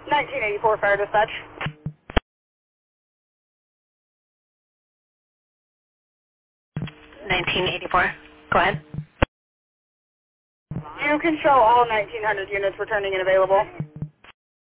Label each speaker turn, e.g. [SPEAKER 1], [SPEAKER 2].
[SPEAKER 1] 1984 Fire Dispatch.
[SPEAKER 2] 1984. Go ahead.
[SPEAKER 1] You can show all 1900 units returning and available.